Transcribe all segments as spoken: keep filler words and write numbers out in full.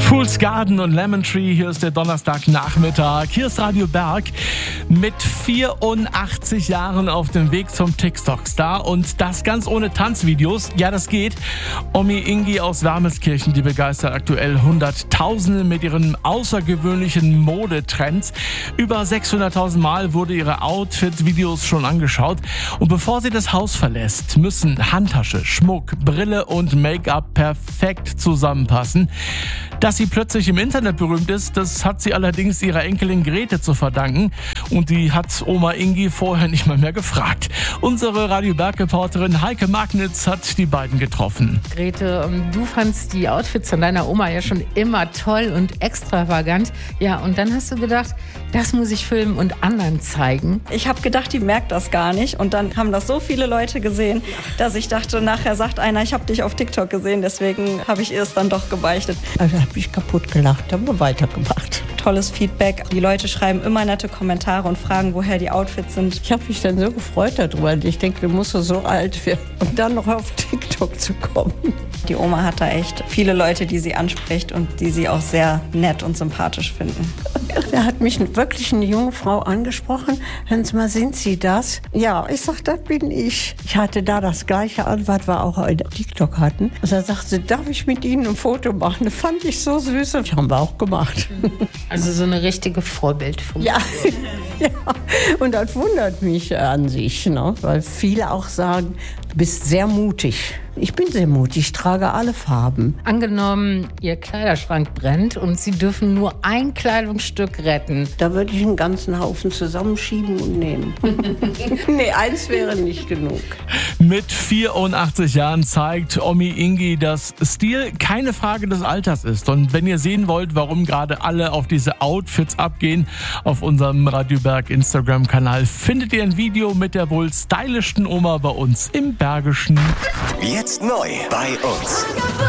Fool's Garden und Lemon Tree, hier ist der Donnerstagnachmittag. Hier ist Radio Berg mit vierundachtzig Jahren auf dem Weg zum TikTok-Star und das ganz ohne Tanzvideos. Ja, das geht. Omi Ingi aus Wermelskirchen, die begeistert aktuell Hunderttausende mit ihren außergewöhnlichen Modetrends. Über sechshunderttausend Mal wurde ihre Outfit-Videos schon angeschaut. Und bevor sie das Haus verlässt, müssen Handtasche, Schmuck, Brille und Make-up perfekt zusammenpassen. Dass sie plötzlich im Internet berühmt ist, das hat sie allerdings ihrer Enkelin Grete zu verdanken. Und die hat Oma Ingi vorher nicht mal mehr gefragt. Unsere Radio Berg-Reporterin Heike Magnitz hat die beiden getroffen. Grete, du fandst die Outfits von deiner Oma ja schon immer toll und extravagant. Ja, und dann hast du gedacht, das muss ich filmen und anderen zeigen. Ich habe gedacht, die merkt das gar nicht. Und dann haben das so viele Leute gesehen, dass ich dachte, nachher sagt einer, ich habe dich auf TikTok gesehen. Deswegen habe ich ihr es dann doch gebeichtet. Also habe ich kaputt gelacht, haben wir weitergemacht. Tolles Feedback. Die Leute schreiben immer nette Kommentare und fragen, woher die Outfits sind. Ich habe mich dann so gefreut darüber. Ich denke, du musst so alt werden, um dann noch auf TikTok zu kommen. Die Oma hat da echt viele Leute, die sie anspricht und die sie auch sehr nett und sympathisch finden. Da hat mich wirklich eine junge Frau angesprochen. Hören Sie mal, sind Sie das? Ja, ich sag, das bin ich. Ich hatte da das gleiche an, was wir auch auf TikTok hatten. Und da sagte sie, darf ich mit Ihnen ein Foto machen? Das fand ich so süß. Das haben wir auch gemacht. Also so eine richtige Vorbildfunktion. Ja. Ja, und das wundert mich an sich, ne? Weil viele auch sagen, du bist sehr mutig. Ich bin sehr mutig, ich trage alle Farben. Angenommen, Ihr Kleiderschrank brennt und Sie dürfen nur ein Kleidungsstück retten. Da würde ich einen ganzen Haufen zusammenschieben und nehmen. Nee, eins wäre nicht genug. Mit vierundachtzig Jahren zeigt Omi Ingi, dass Stil keine Frage des Alters ist. Und wenn ihr sehen wollt, warum gerade alle auf diese Outfits abgehen, auf unserem Radio Berg Instagram-Kanal findet ihr ein Video mit der wohl stylischsten Oma bei uns im Bergischen. Jetzt neu bei uns.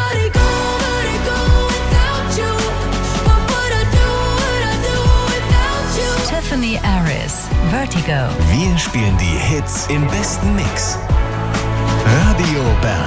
Tiffany Aris, Vertigo. Wir spielen die Hits im besten Mix. Radio Berg.